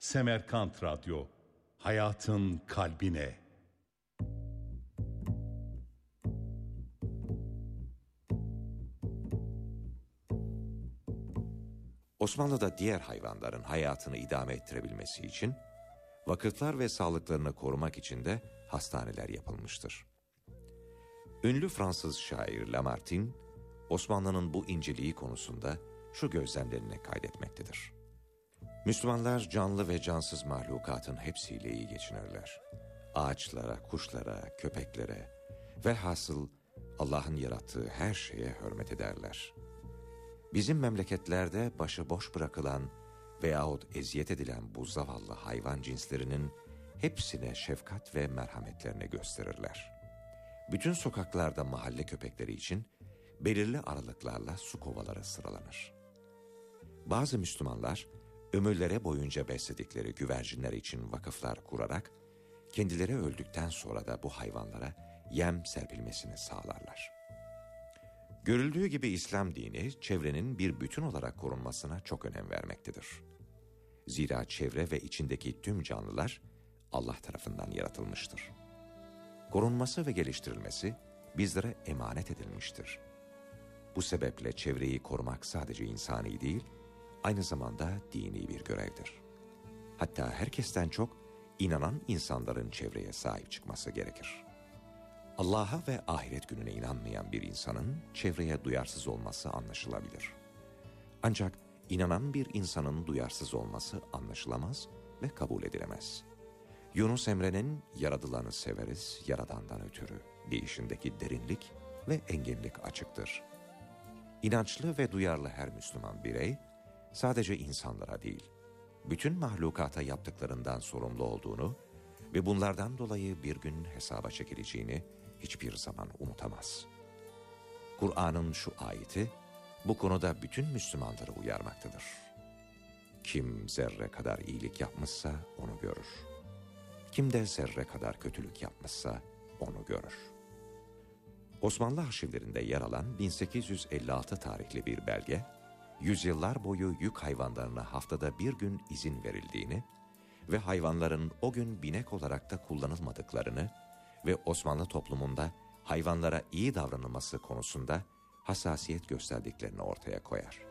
Semerkant Radyo, hayatın kalbine. Osmanlı'da diğer hayvanların hayatını idame ettirebilmesi için, vakıflar ve sağlıklarını korumak için de hastaneler yapılmıştır. Ünlü Fransız şair Lamartine, Osmanlı'nın bu inceliği konusunda şu gözlemlerini kaydetmektedir. Müslümanlar canlı ve cansız mahlukatın hepsiyle iyi geçinirler. Ağaçlara, kuşlara, köpeklere, velhasıl Allah'ın yarattığı her şeye hürmet ederler. Bizim memleketlerde başıboş bırakılan veyahut eziyet edilen bu zavallı hayvan cinslerinin hepsine şefkat ve merhametlerini gösterirler. Bütün sokaklarda mahalle köpekleri için belirli aralıklarla su kovaları sıralanır. Bazı Müslümanlar ömürleri boyunca besledikleri güvercinler için vakıflar kurarak kendileri öldükten sonra da bu hayvanlara yem serpilmesini sağlarlar. Görüldüğü gibi İslam dini çevrenin bir bütün olarak korunmasına çok önem vermektedir. Zira çevre ve içindeki tüm canlılar Allah tarafından yaratılmıştır. Korunması ve geliştirilmesi bizlere emanet edilmiştir. Bu sebeple çevreyi korumak sadece insani değil, aynı zamanda dini bir görevdir. Hatta herkesten çok inanan insanların çevreye sahip çıkması gerekir. Allah'a ve ahiret gününe inanmayan bir insanın çevreye duyarsız olması anlaşılabilir. Ancak inanan bir insanın duyarsız olması anlaşılamaz ve kabul edilemez. Yunus Emre'nin "Yaradılanı severiz, Yaradan'dan ötürü" deyişindeki derinlik ve enginlik açıktır. İnançlı ve duyarlı her Müslüman birey, sadece insanlara değil, bütün mahlukata yaptıklarından sorumlu olduğunu ve bunlardan dolayı bir gün hesaba çekileceğini hiçbir zaman unutamaz. Kur'an'ın şu ayeti bu konuda bütün Müslümanları uyarmaktadır. Kim zerre kadar iyilik yapmışsa onu görür. Kim de zerre kadar kötülük yapmışsa onu görür. Osmanlı arşivlerinde yer alan 1856 tarihli bir belge, yüzyıllar boyu yük hayvanlarına haftada bir gün izin verildiğini ve hayvanların o gün binek olarak da kullanılmadıklarını ve Osmanlı toplumunda hayvanlara iyi davranılması konusunda hassasiyet gösterdiklerini ortaya koyar.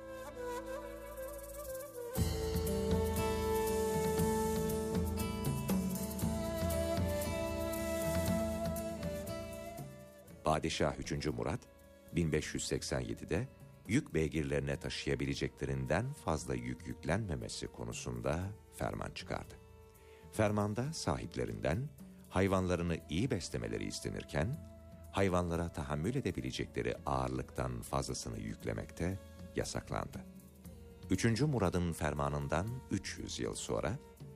Padişah 3. Murat 1587'de yük beygirlerine taşıyabileceklerinden fazla yük yüklenmemesi konusunda ferman çıkardı. Fermanda sahiplerinden hayvanlarını iyi beslemeleri istenirken, hayvanlara tahammül edebilecekleri ağırlıktan fazlasını yüklemekte yasaklandı. 3. Murad'ın fermanından 300 yıl sonra,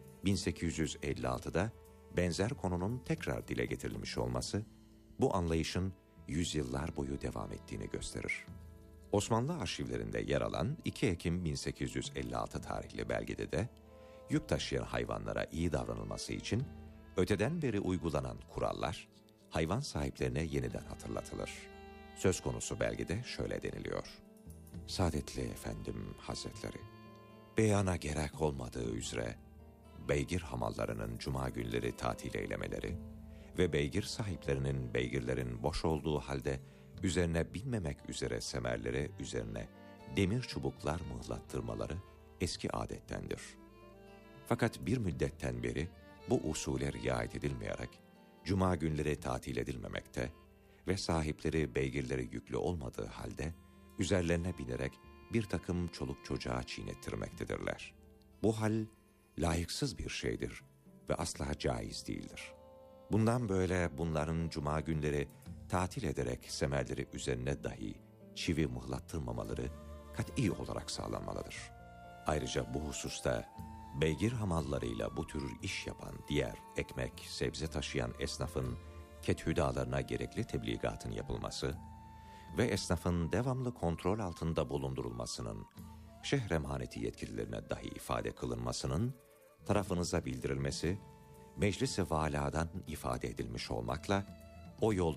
1856'da benzer konunun tekrar dile getirilmiş olması, bu anlayışın yüzyıllar boyu devam ettiğini gösterir. Osmanlı arşivlerinde yer alan 2 Ekim 1856 tarihli belgede de, yük taşıyan hayvanlara iyi davranılması için öteden beri uygulanan kurallar hayvan sahiplerine yeniden hatırlatılır. Söz konusu belgede şöyle deniliyor. Saadetli Efendim Hazretleri, beyana gerek olmadığı üzere beygir hamallarının cuma günleri tatil eylemeleri ve beygir sahiplerinin beygirlerin boş olduğu halde üzerine binmemek üzere semerlere üzerine demir çubuklar mıhlattırmaları eski adettendir. Fakat bir müddetten beri bu usule riayet edilmeyerek cuma günleri tatil edilmemekte ve sahipleri beygirleri yüklü olmadığı halde üzerlerine binerek bir takım çoluk çocuğa çiğnettirmektedirler. Bu hal layıksız bir şeydir ve asla caiz değildir. Bundan böyle bunların cuma günleri tatil ederek semerleri üzerine dahi çivi mıhlattırmamaları kat'i olarak sağlanmalıdır. Ayrıca bu hususta beygir hamallarıyla bu tür iş yapan diğer ekmek, sebze taşıyan esnafın kethüdalarına gerekli tebligatın yapılması ve esnafın devamlı kontrol altında bulundurulmasının, şehir emaneti yetkililerine dahi ifade kılınmasının tarafınıza bildirilmesi, meclis-i valadan ifade edilmiş olmakla o yol